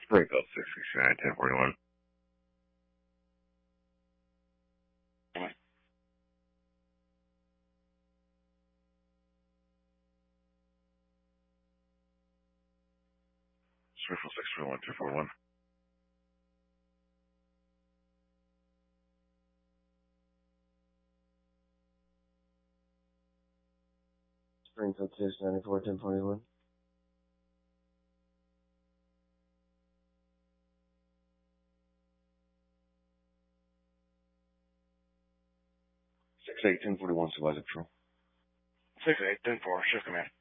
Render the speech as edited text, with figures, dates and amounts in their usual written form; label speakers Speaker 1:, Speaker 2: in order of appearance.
Speaker 1: Springfield 669 1041. Springfield 641 241.
Speaker 2: Springfield 694 1041.
Speaker 1: Six eight 1041 Supervisor Patrol.
Speaker 3: 6810-4, shift command.